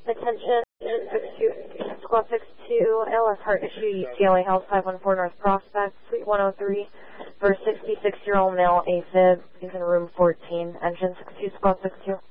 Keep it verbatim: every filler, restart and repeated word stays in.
Attention, six two, Squad six two, L S heart issue, U C L A Health, five one four North Prospect, Suite one oh three, for sixty-six-year-old male AFib, he's in room fourteen, engine six two, Squad six two.